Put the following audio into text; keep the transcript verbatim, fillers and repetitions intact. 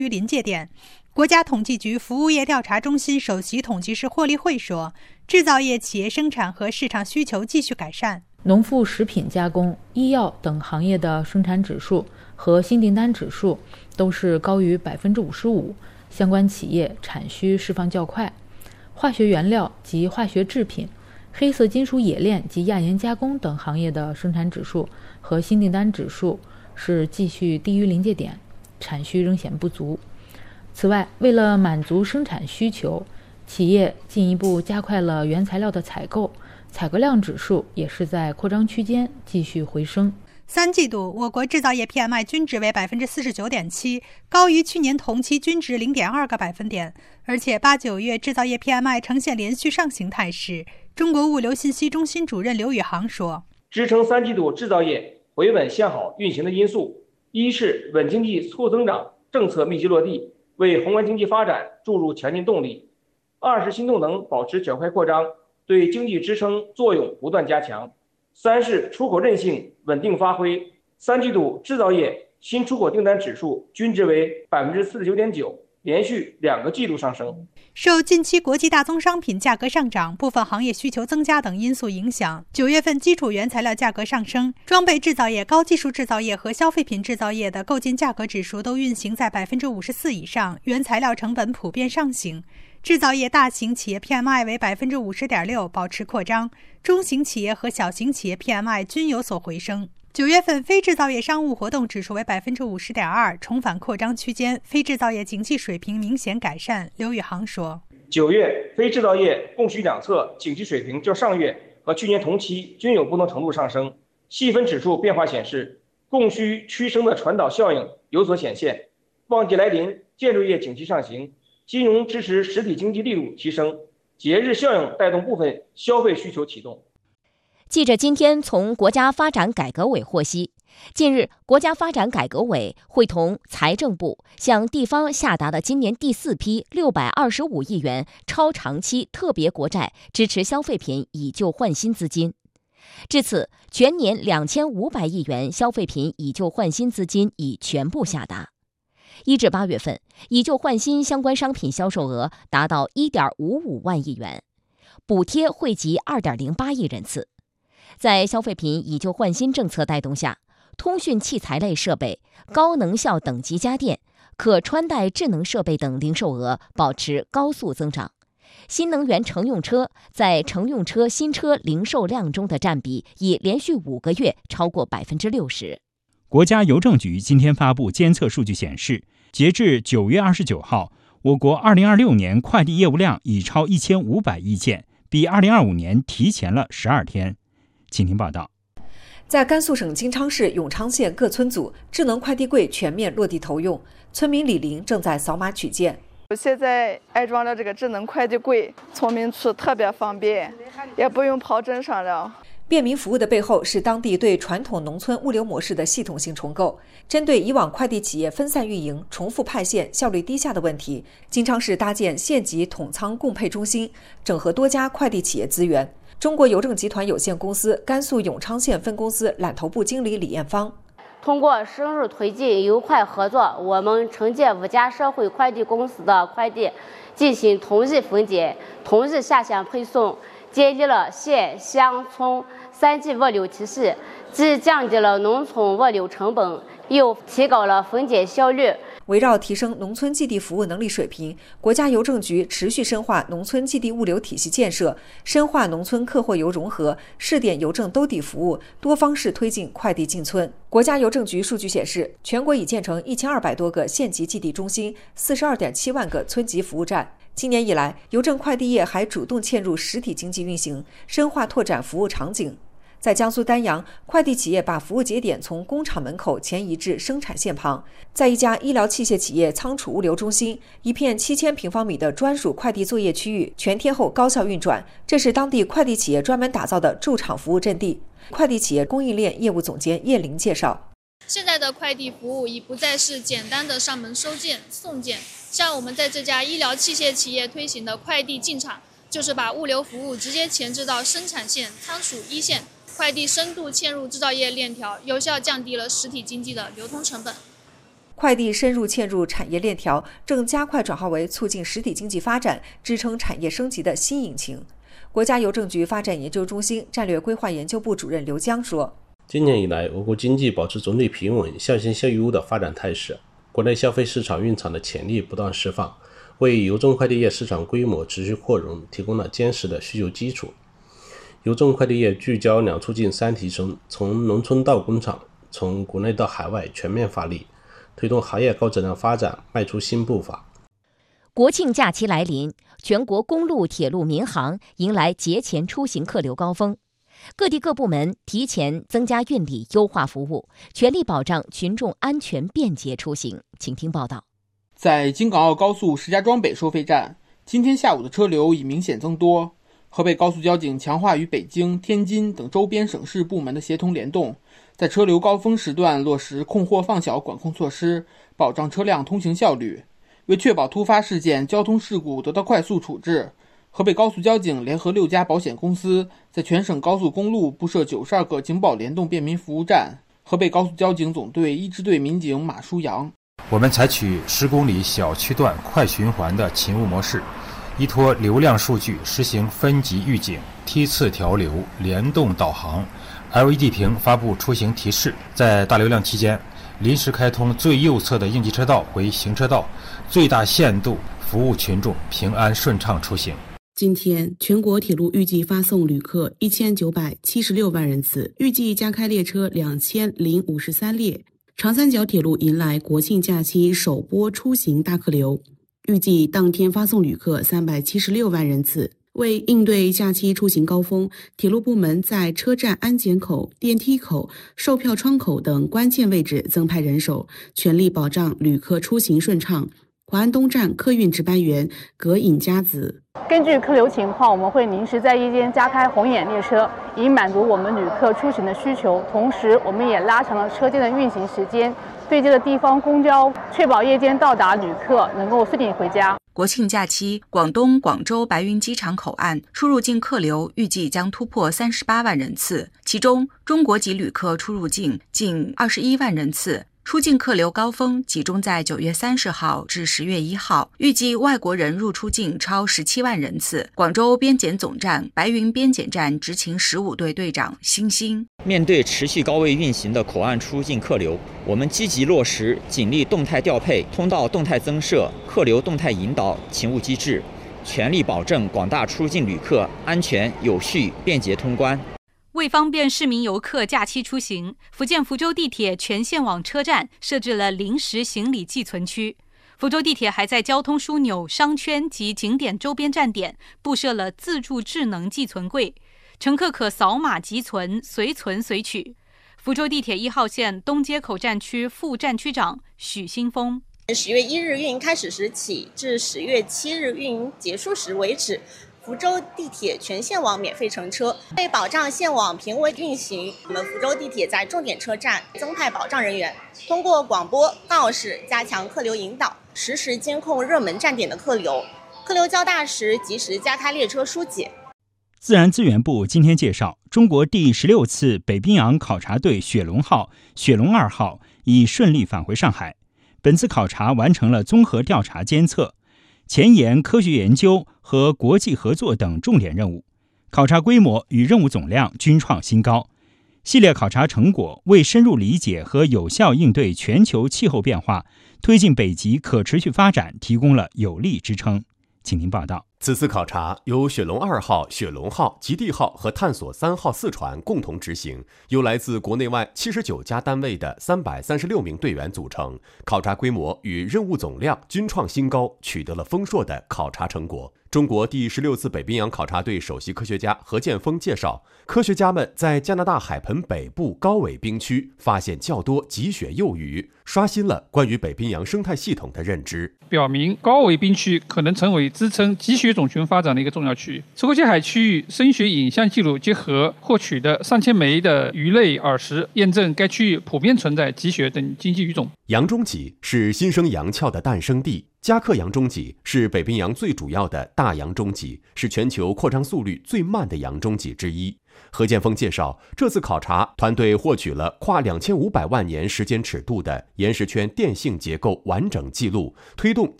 于临界点。国家统计局服务业调查中心首席统计师霍立慧说，制造业企业生产和市场需求继续改善。 农副食品加工、医药等行业的生产指数和新订单指数都是高于百分之五十五，相关企业产需释放较快。化学原料及化学制品、黑色金属冶炼及亚盐加工等行业的生产指数和新订单指数是继续低于临界点，产需仍显不足。此外，为了满足生产需求，企业进一步加快了原材料的采购，采购量指数也是在扩张区间继续回升。 三季度，我国制造业 P M I 均值为 百分之四十九点七， 高于去年同期均值 零点二 个百分点，而且八九月制造业 P M I 呈现连续上行态势。中国物流信息中心主任刘宇航说， 支撑三季度制造业回稳向好运行的因素，一是稳经济促增长政策密集落地，为宏观经济发展注入强劲动力；二是新动能保持较快扩张，对经济支撑作用不断加强；三是出口韧性稳定发挥。三季度制造业新出口订单指数均值为 百分之四十九点九， 连续两个季度上升。 受近期国际大宗商品价格上涨、部分行业需求增加等因素影响，九月份基础原材料价格上升，装备制造业、高技术制造业和消费品制造业的购进价格指数都运行在 百分之五十四 以上，原材料成本普遍上行。制造业大型企业 P M I 为 百分之五十点六， 保持扩张，中型企业和小型企业 P M I 均有所回升。九月份非制造业商务活动指数为 百分之五十点二， 重返扩张区间，非制造业景气水平明显改善。刘宇航说， 九月非制造业供需两侧景气水平较上月和去年同期均有不同程度上升，细分指数变化显示，供需趋升的传导效应有所显现。旺季来临，建筑业景气上行，金融支持实体经济力度提升，节日效应带动部分消费需求启动。 记者今天从国家发展改革委获悉，近日国家发展改革委会同财政部向地方下达的今年第四批六百二十五亿元超长期特别国债支持消费品以旧换新资金。至此，全年两千五百亿元消费品以旧换新资金已全部下达。一至八月份，以旧换新相关商品销售额达到 一点五五万亿元，补贴惠及 二点零八亿人次。在消费品以旧换新政策带动下，通讯器材类设备、高能效等级家电、可穿戴智能设备等零售额保持高速增长。新能源乘用车在乘用车新车零售量中的占比已连续五个月超过 百分之六十。 国家邮政局今天发布监测数据显示，截至九月二十九号，我国二零二六年快递业务量已超一千五百亿件，比二零二五年提前了十二天。请听报道。 在甘肃省金昌市永昌县各村组，智能快递柜全面落地投用，村民李玲正在扫码取件。 现在安装了这个智能快递柜，村民处特别方便，也不用跑镇上了。 便民服务的背后是当地对传统农村物流模式的系统性重构。针对以往快递企业分散运营、重复派线、效率低下的问题，金昌市搭建县级统仓共配中心，整合多家快递企业资源。中国邮政集团有限公司甘肃永昌县分公司揽头部经理李艳芳， 通过深入推进邮快合作，我们承接五家社会快递公司的快递，进行同日分拣、同日下线配送，建立了县乡村三级物流体系，既降低了农村物流成本，又提高了分拣效率。 围绕提升农村寄递服务能力水平，国家邮政局持续深化农村寄递物流体系建设，深化农村客货邮融合，试点邮政兜底服务，多方式推进快递进村。国家邮政局数据显示，全国已建成一千二百多个县级寄递中心， 四十二点七万个村级服务站。今年以来，邮政快递业还主动嵌入实体经济运行，深化拓展服务场景。在江苏丹阳，快递企业把服务节点从工厂门口前移至生产线旁。在一家医疗器械企业仓储物流中心，一片七千平方米的专属快递作业区域全天候高效运转，这是当地快递企业专门打造的驻场服务阵地。快递企业供应链业务总监叶玲介绍， 现在的快递服务已不再是简单的上门收件、送件，像我们在这家医疗器械企业推行的快递进场，就是把物流服务直接前置到生产线、仓储一线，快递深度嵌入制造业链条，有效降低了实体经济的流通成本。 快递深入嵌入产业链条，正加快转化为促进实体经济发展、支撑产业升级的新引擎。国家邮政局发展研究中心战略规划研究部主任刘江说：“ 今年以来，我国经济保持总体平稳、向新向优的发展态势，国内消费市场蕴藏的潜力不断释放，为邮政快递业市场规模持续扩容提供了坚实的需求基础。邮政快递业聚焦两促进三提升，从农村到工厂，从国内到海外全面发力，推动行业高质量发展迈出新步伐。” 国庆假期来临，全国公路、铁路、民航迎来节前出行客流高峰，各地各部门提前增加运力，优化服务，全力保障群众安全便捷出行。请听报道。 在京港澳高速石家庄北收费站，今天下午的车流已明显增多。河北高速交警强化与北京、天津等周边省市部门的协同联动，在车流高峰时段落实控货放小管控措施，保障车辆通行效率。为确保突发事件、交通事故得到快速处置，河北高速交警联合六家保险公司，在全省高速公路布设九十二个警保联动便民服务站。河北高速交警总队一支队民警马书阳： 我们采取十公里小区段快循环的勤务模式，依托流量数据实行分级预警、梯次调流、联动导航 ，L E D 屏发布出行提示。在大流量期间，临时开通最右侧的应急车道为行车道，最大限度服务群众平安顺畅出行。 今天，全国铁路预计发送旅客一千九百七十六万人次，预计加开列车两千零五十三列。长三角铁路迎来国庆假期首波出行大客流，预计当天发送旅客三百七十六万人次。为应对假期出行高峰，铁路部门在车站安检口、电梯口、售票窗口等关键位置增派人手，全力保障旅客出行顺畅。华安东站客运值班员葛颖佳子： 根据客流情况，我们会临时在夜间加开红眼列车，以满足我们旅客出行的需求。同时，我们也拉长了车间的运行时间，对接了地方公交，确保夜间到达旅客能够顺利回家。 国庆假期，广东广州白云机场口岸出入境客流预计将突破三十八万人次，其中中国籍旅客出入境近二十一万人次。出境客流高峰集中在九月三十号至十月一号，预计外国人入出境超十七万人次。广州边检总站白云边检站执勤十五队队长辛兴： 面对持续高位运行的口岸出境客流，我们积极落实警力动态调配、通道动态增设、客流动态引导勤务机制，全力保证广大出境旅客安全有序、便捷通关。 为方便市民游客假期出行，福建福州地铁全线网车站设置了临时行李寄存区。福州地铁还在交通枢纽、商圈及景点周边站点布设了自助智能寄存柜，乘客可扫码集存，随存随取。福州地铁一号线东街口站区副站区长许新峰： 十月一日运营开始时起至十月七日运营结束时为止，福州地铁全线网免费乘车。为保障线网平稳运行，我们福州地铁在重点车站增派保障人员，通过广播告示加强客流引导，实时监控热门站点的客流，客流较大时及时加开列车疏解。 自然资源部今天介绍，中国第十六次北冰洋考察队雪龙号、雪龙二号已顺利返回上海。本次考察完成了综合调查监测、前沿科学研究和国际合作等重点任务，考察规模与任务总量均创新高。系列考察成果为深入理解和有效应对全球气候变化、推进北极可持续发展提供了有力支撑。请听报道。 此次考察由雪龙二号、雪龙号、极地号和探索三号四船共同执行，由来自国内外七十九家单位的三百三十六名队员组成，考察规模与任务总量均创新高，取得了丰硕的考察成果。中国第十六次北冰洋考察队首席科学家何建峰介绍，科学家们在加拿大海盆北部高纬冰区发现较多极雪幼鱼，刷新了关于北冰洋生态系统的认知， 表明高纬冰区可能成为支撑极雪种群发展的一个重要区域。此国际海区域声学影像记录结合获取的上千枚的鱼类耳石，验证该区域普遍存在极雪等经济鱼种。 洋中脊是新生洋鞘的诞生地，加克洋中脊是北冰洋最主要的大洋中脊，是全球扩张速率最慢的洋中脊之一。 何建峰介绍，这次考察团队获取了跨两千五百万年时间尺度的岩石圈电性结构完整记录，推动